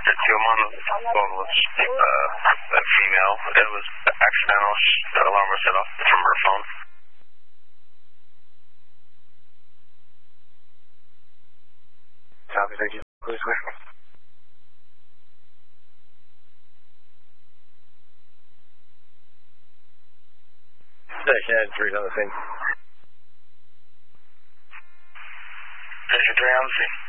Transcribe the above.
The two on the phone was a female. It was accidental. The alarm was set off from her phone. Copy, thank you. Please wait. Station 3 on the scene. Station 3 on the scene.